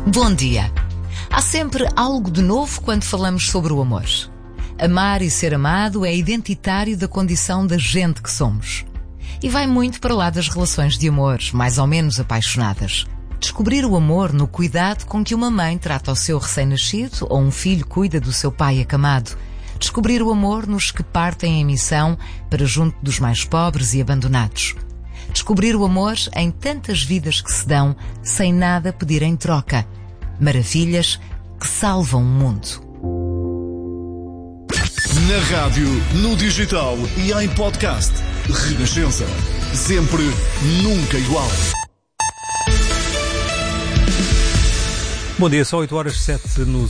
Bom dia! Há sempre algo de novo quando falamos sobre o amor. Amar e ser amado é identitário da condição da gente que somos. E vai muito para lá das relações de amor, mais ou menos apaixonadas. Descobrir o amor no cuidado com que uma mãe trata o seu recém-nascido ou um filho cuida do seu pai acamado. Descobrir o amor nos que partem em missão para junto dos mais pobres e abandonados. Descobrir o amor em tantas vidas que se dão sem nada pedir em troca. Maravilhas que salvam o mundo. Na rádio, no digital e em podcast. Renascença. Sempre, nunca igual. Bom dia, são 8h07 no